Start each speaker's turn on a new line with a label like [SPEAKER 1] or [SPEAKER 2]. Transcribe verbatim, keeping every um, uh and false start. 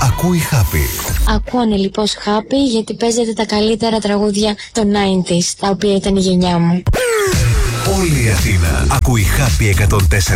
[SPEAKER 1] ακούει Happy.
[SPEAKER 2] Ακούω ανελιπώς Happy γιατί παίζετε τα καλύτερα τραγούδια των ενενήντα, τα οποία ήταν η γενιά μου.
[SPEAKER 1] Όλη η Αθήνα ακούει Happy εκατόν τέσσερα.